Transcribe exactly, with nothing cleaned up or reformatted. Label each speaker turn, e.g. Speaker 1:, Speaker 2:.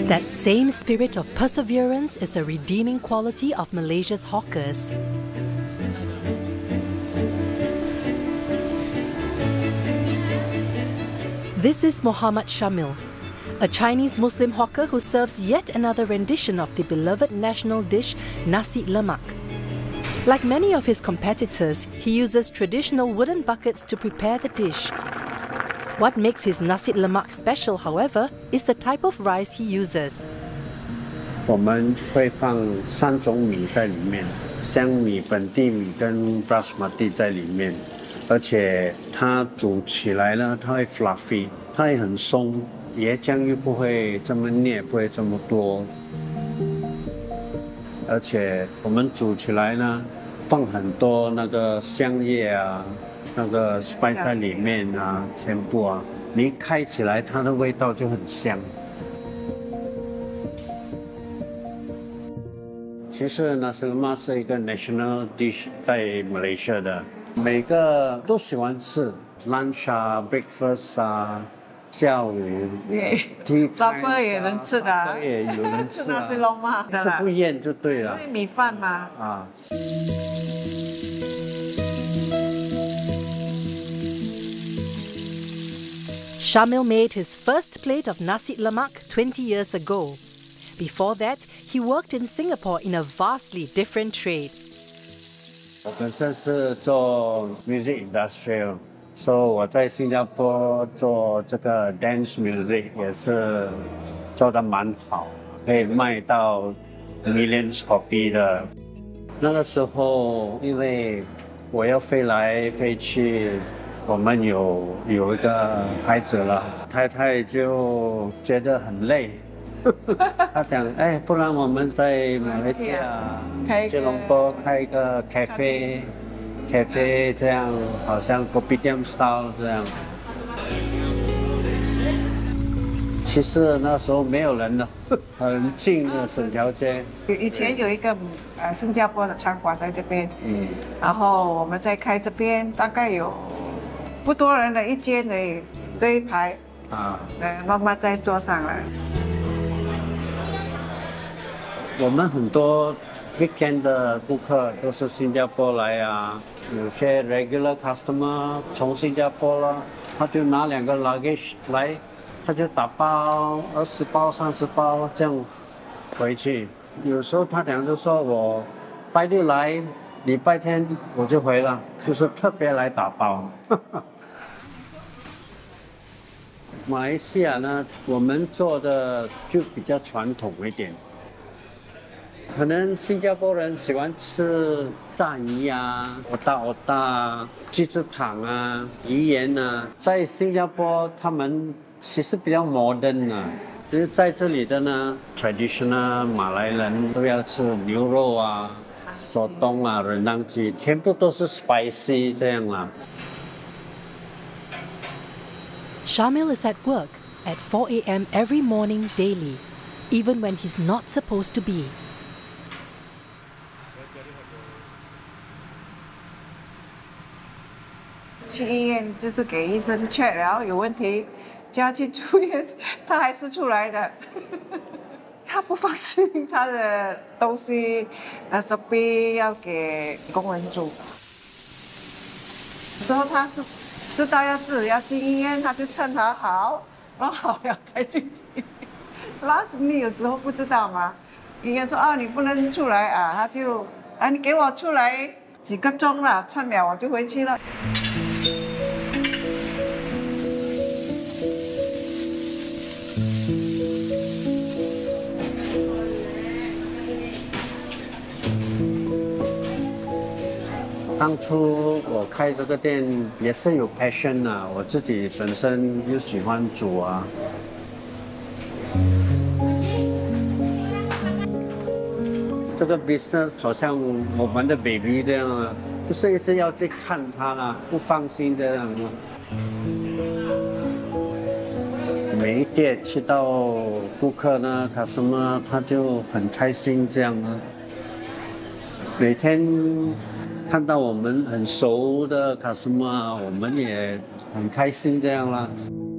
Speaker 1: That same spirit of perseverance is a redeeming quality of Malaysia's hawkers. This is Muhammad Shamil, a Chinese Muslim hawker who serves yet another rendition of the beloved national dish nasi lemak. Like many of his competitors, he uses traditional wooden buckets to prepare the dish. What makes his nasi lemak special, however, is the type of rice he uses.
Speaker 2: 我们会放三种米在里面，香米、本地米跟 basmati 在里面，而且它煮起来呢，它会 fluffy， 它会很松，椰浆又不会这么腻，不会这么多。而且我们煮起来呢，放很多那个香叶啊。 那个 spice 在里面啊，全部啊，你一开起来，它的味道就很香。其实 nasi lemak 是一个 national dish 在马来西亚的，每个都喜欢吃 lunch 啊 ，breakfast 啊，下午 tea
Speaker 3: supper 也能吃的啊，
Speaker 2: 也有人吃啊，
Speaker 3: nasi lemak 的啦，
Speaker 2: 不厌就对了。
Speaker 3: 因为米饭嘛。啊。
Speaker 1: Shamil made his first plate of nasi lemak twenty years ago. Before that, he worked in Singapore in a vastly different trade.
Speaker 2: 我本身是做 music industrial， 所以我在新加坡做这个 dance music 也是做得蛮好，可以卖到 millions copy 的。那个时候，因为我要飞来飞去。 我们有有一个孩子了，太太就觉得很累，她讲，哎，不然我们在马来西亚吉隆坡开一个 cafe， cafe 这样好像 kopitiam style 这样。其实那时候没有人了，很近的整条街。
Speaker 3: 以前有一个呃新加坡的餐馆在这边，嗯，然后我们在开这边，大概有。 不多人的一间而已，这一排啊，呃，慢慢再坐上来。
Speaker 2: 我们很多 weekend 的顾客都是新加坡来啊，有些 regular customer 从新加坡啦，他就拿两个 luggage 来，他就打包二十包、三十包这样回去。有时候他讲就说我拜六来。 礼拜天我就回了，就是特别来打包。马来西亚呢，我们做的就比较传统一点。可能新加坡人喜欢吃炸鱼啊、鹅大鹅大啊、鸡翅膀啊、鱼圆啊。在新加坡，他们其实比较 modern 啊。其实在这里的呢 ，traditional 马来人都要吃牛肉啊。 手动啊，人当鸡，全部都是 spicy 这样啦。
Speaker 1: Shamil is at work at four A M every morning daily, even when he's not supposed to be.
Speaker 3: 去医院就是给医生 check， 然后有问题，叫他去住院，他还是出来的。他不放心他的东西，那设备要给工人住。有时候他是知道要自己要进医院，他就趁他好，然后好了才进去。last minute 有时候不知道嘛，医院说啊你不能出来啊，他就啊你给我出来几个钟了，趁了我就回去了。
Speaker 2: 当初我开这个店也是有 passion 啊，我自己本身又喜欢煮啊。这个 business 好像我们的 baby 这样啊，就是一直要去看它啦，不放心这样啊。每一店去到顾客呢，他什么他就很开心这样啊。每天。 看到我们很熟的 customer， 我们也很开心这样啦。